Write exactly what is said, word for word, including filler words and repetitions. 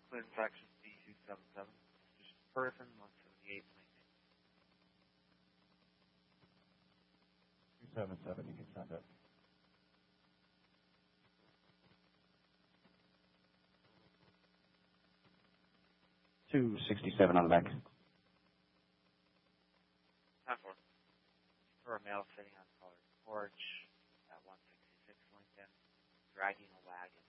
Clinton Texas D two seven seven. Just person one seventy-eight Lincoln. two seven seven, you can send it. two sixty-seven on the back. Time for for a male sitting on colored porch at one sixty-six Lincoln, dragging a wagon.